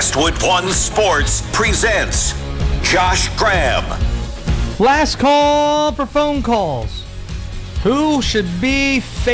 Westwood One Sports presents Josh Graham. Last call for phone calls. Who should be